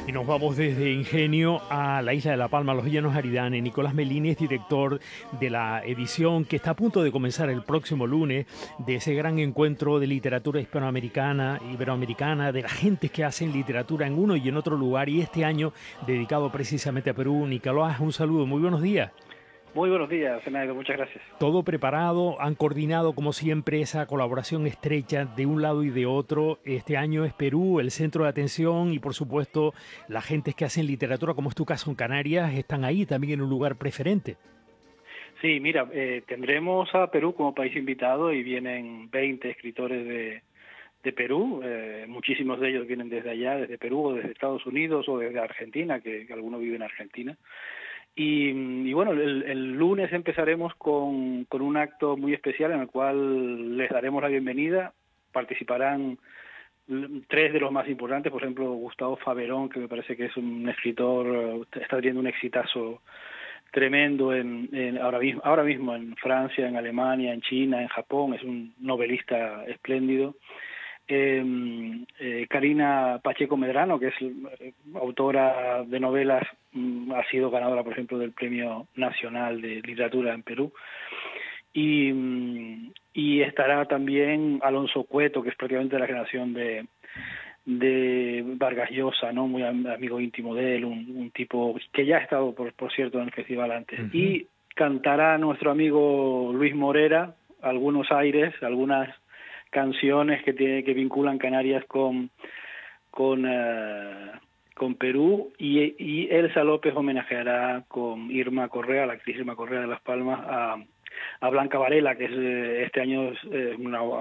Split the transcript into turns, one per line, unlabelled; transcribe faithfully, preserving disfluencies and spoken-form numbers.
Y nos vamos desde Ingenio a la isla de La Palma, los Llanos Aridane. Nicolás Melini es director de la edición que está a punto de comenzar el próximo lunes de ese gran encuentro de literatura hispanoamericana, iberoamericana, de las gentes que hacen literatura en uno y en otro lugar, y este año dedicado precisamente a Perú. Nicolás, un saludo, muy buenos días.
Muy buenos días, Zenaida, muchas gracias.
Todo preparado, han coordinado como siempre esa colaboración estrecha de un lado y de otro. Este año es Perú, el centro de atención, y por supuesto las gentes que hacen literatura, como es tu caso en Canarias, están ahí también en un lugar preferente.
Sí, mira, eh, tendremos a Perú como país invitado y vienen veinte escritores de, de Perú. Eh, muchísimos de ellos vienen desde allá, desde Perú o desde Estados Unidos o desde Argentina, que, que algunos viven en Argentina. Y, y bueno, el, el lunes empezaremos con, con un acto muy especial en el cual les daremos la bienvenida. Participarán tres de los más importantes, por ejemplo, Gustavo Faverón, que me parece que es un escritor, está teniendo un exitazo tremendo en, en ahora mismo ahora mismo en Francia, en Alemania, en China, en Japón. Es un novelista espléndido. Eh, eh, Karina Pacheco Medrano, que es eh, autora de novelas, mm, ha sido ganadora, por ejemplo, del Premio Nacional de Literatura en Perú. Y, mm, y estará también Alonso Cueto, que es prácticamente de la generación de de Vargas Llosa, ¿no? Muy amigo íntimo de él, un, un tipo que ya ha estado, por, por cierto, en el festival antes.
Uh-huh.
Y cantará nuestro amigo Luis Morera algunos aires, algunas canciones que tiene que vinculan Canarias con con uh, con Perú, y, y Elsa López homenajeará con Irma Correa, la actriz Irma Correa de Las Palmas, a, a Blanca Varela, que es, este año es una